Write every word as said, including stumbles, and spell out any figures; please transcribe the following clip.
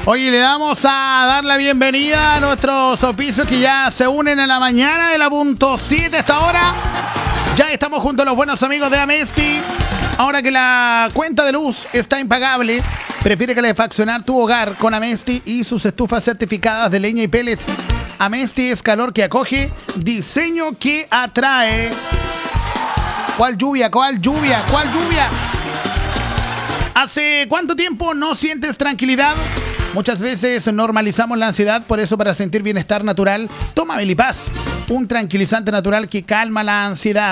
Oye, le damos a dar la bienvenida a nuestros auspicios que ya se unen a la mañana de la punto siete a esta hora. Ya estamos junto a los buenos amigos de Amesti. Ahora que la cuenta de luz está impagable, prefiere calefaccionar tu hogar con Amesti y sus estufas certificadas de leña y pellet. Amesti es calor que acoge, diseño que atrae. ¿Cuál lluvia? ¿Cuál lluvia? ¿Cuál lluvia? ¿Hace cuánto tiempo no sientes tranquilidad? Muchas veces normalizamos la ansiedad, por eso para sentir bienestar natural, toma Belipaz, un tranquilizante natural que calma la ansiedad.